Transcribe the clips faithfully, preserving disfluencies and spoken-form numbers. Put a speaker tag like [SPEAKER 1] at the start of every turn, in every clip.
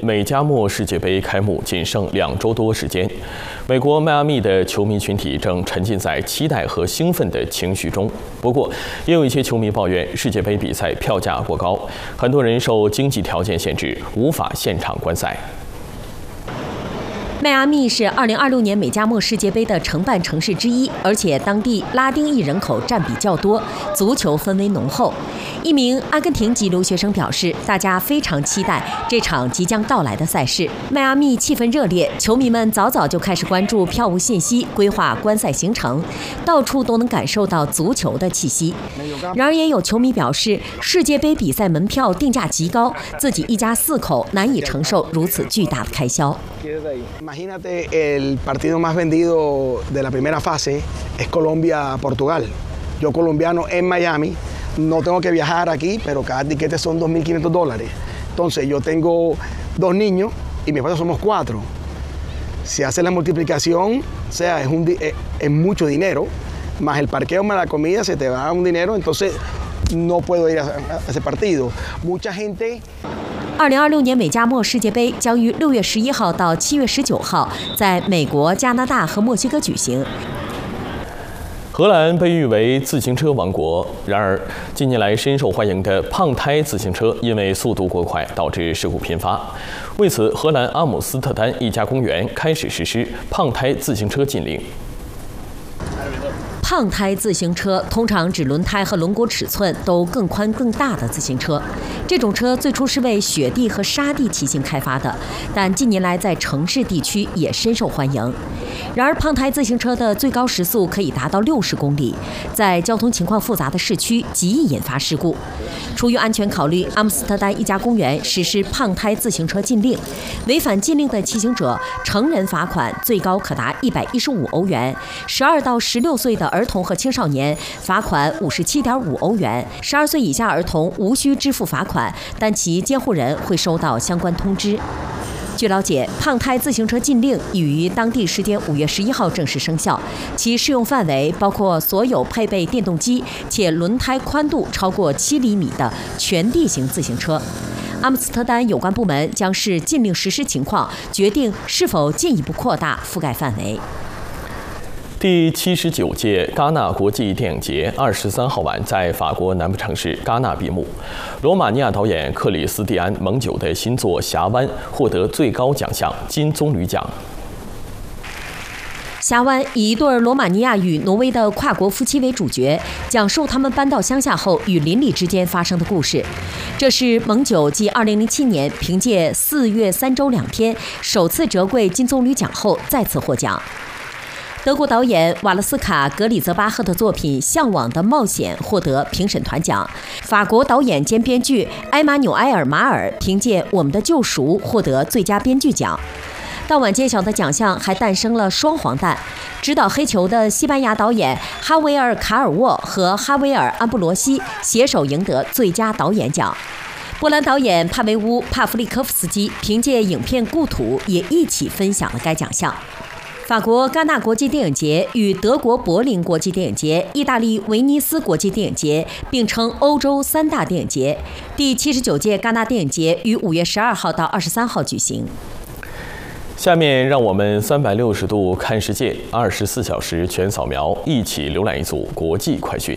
[SPEAKER 1] 美加墨世界杯开幕仅剩两周多时间，美国迈阿密的球迷群体正沉浸在期待和兴奋的情绪中。不过，也有一些球迷抱怨世界杯比赛票价过高，很多人受经济条件限制，无法现场观赛。
[SPEAKER 2] 迈阿密是二零二六年美加墨世界杯的承办城市之一，而且当地拉丁裔人口占比较多，足球氛围浓厚。一名阿根廷籍留学生表示，大家非常期待这场即将到来的赛事。迈阿密气氛热烈，球迷们早早就开始关注票务信息，规划观赛行程，到处都能感受到足球的气息。然而，也有球迷表示，世界杯比赛门票定价极高，自己一家四口难以承受如此巨大的开销。
[SPEAKER 3] Imagínate, el partido más vendido de la primera fase es Colombia-Portugal. Yo colombiano en Miami, no tengo que viajar aquí, pero cada tiquete son dos mil quinientos dólares. Entonces yo tengo dos niños y mi esposa somos cuatro. Si hace la multiplicación, o sea, es, un, es, es mucho dinero, más el parqueo, más la comida, se te va un dinero, entonces no puedo ir a, a ese partido. Mucha gente...
[SPEAKER 2] 二零二六年美加墨世界杯将于六月十一号到七月十九号在美国、加拿大和墨西哥举行。
[SPEAKER 1] 荷兰被誉为自行车王国，然而近年来深受欢迎的胖胎自行车因为速度过快，导致事故频发。为此，荷兰阿姆斯特丹一家公园开始实施胖胎自行车禁令。
[SPEAKER 2] 胖胎自行车通常指轮胎和轮毂尺寸都更宽更大的自行车。这种车最初是为雪地和沙地骑行开发的，但近年来在城市地区也深受欢迎。然而，胖胎自行车的最高时速可以达到六十公里，在交通情况复杂的市区极易引发事故。出于安全考虑，阿姆斯特丹一家公园实施胖胎自行车禁令，违反禁令的骑行者，成人罚款最高可达一百一十五欧元，十二到十六岁的儿童和青少年罚款五十七点五欧元，十二岁以下儿童无需支付罚款，但其监护人会收到相关通知。 据了解，胖胎自行车禁令已于当地时间五月十一号正式生效，其适用范围包括所有配备电动机且轮胎宽度超过七厘米的全地形自行车。阿姆斯特丹有关部门将视禁令实施情况，决定是否进一步扩大覆盖范围。
[SPEAKER 1] 第七十九届戛纳国际电影节二十三号晚在法国南部城市戛纳闭幕。罗马尼亚导演克里斯蒂安·蒙久的新作《峡湾》获得最高奖项金棕榈奖。
[SPEAKER 2] 《峡湾》以一对罗马尼亚与挪威的跨国夫妻为主角，讲述他们搬到乡下后与邻里之间发生的故事。这是蒙久继二零零七年凭借《四月三周两天》首次折桂金棕榈奖后再次获奖。 德国导演瓦勒斯卡·格里泽巴赫的作品《向往的冒险》获得评审团奖。法国导演兼编剧埃马纽埃尔·马尔凭借《我们的救赎》获得最佳编剧奖。当晚揭晓的奖项还诞生了双黄蛋，执导《黑球》的西班牙导演哈维尔·卡尔沃和哈维尔·安布罗西携手赢得最佳导演奖。 波兰导演帕维乌·帕夫利科夫斯基凭借影片《故土》也一起分享了该奖项。 法国戛纳国际电影节与德国柏林国际电影节、意大利威尼斯国际电影节并称欧洲三大电影节。第七十九届戛纳电影节于五月十二号到二十三号举行。
[SPEAKER 1] 下面让我们三百六十度看世界，二十四小时全扫描，一起浏览一组国际快讯。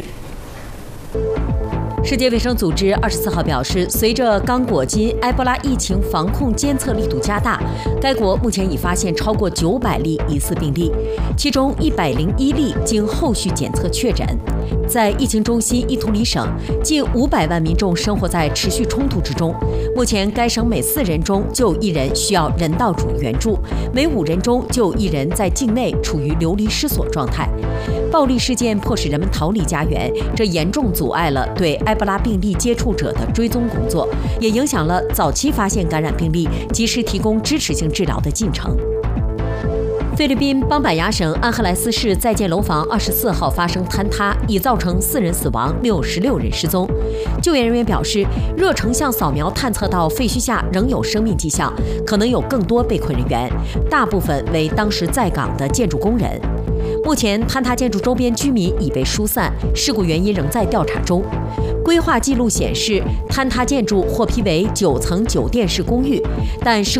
[SPEAKER 2] 世界卫生组织二十四号表示，随着刚果金埃博拉疫情防控监测力度加大，该国目前已发现超过九百例疑似病例，其中一百零一例经后续检测确诊。在疫情中心伊图里省，近五百万民众生活在持续冲突之中。目前，该省每四人中就有一人需要人道主义援助，每五人中就有一人在境内处于流离失所状态。暴力事件迫使人们逃离家园，这严重阻碍了对埃博拉病例接触者的追踪工作，也影响了早期发现感染病例、及时提供支持性治疗的进程。菲律宾邦百雅省安赫莱斯市在建楼房二十四号发生坍塌，已造成四人死亡，六十六人失踪。救援人员表示，热成像扫描探测到废墟下仍有生命迹象，可能有更多被困人员，大部分为当时在岗的建筑工人。目前，坍塌建筑周边居民已被疏散，事故原因仍在调查中。规划记录显示，坍塌建筑获批为九层酒店式公寓，但施